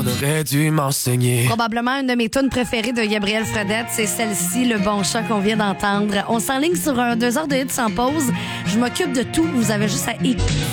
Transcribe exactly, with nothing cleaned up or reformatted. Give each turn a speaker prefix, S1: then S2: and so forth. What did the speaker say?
S1: aurait dû m'enseigner.
S2: Probablement une de mes tunes préférées de Gabriel Fredette, c'est celle-ci, Le Bon Chat qu'on vient d'entendre. On s'enligne sur un deux heures de hits sans pause. Je m'occupe de tout. Vous avez juste à écouter.